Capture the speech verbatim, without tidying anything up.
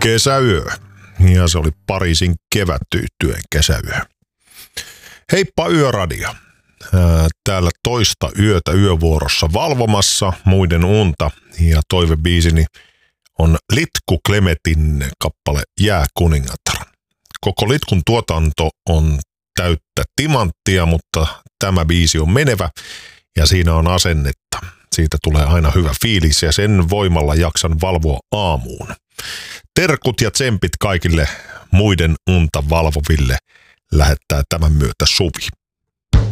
Kesäyö. Ja se oli Pariisin kevättyyhtyeen kesäyö. Heippa Yöradio. Täällä toista yötä yövuorossa valvomassa muiden unta. Ja toivebiisini on Litku Klemetin kappale Jääkuningatar. Koko Litkun tuotanto on täyttä timanttia, mutta tämä biisi on menevä ja siinä on asennetta. Siitä tulee aina hyvä fiilis ja sen voimalla jaksan valvoa aamuun. Terkut ja tsempit kaikille muiden unta valvoville lähettää tämän myötä Suvi.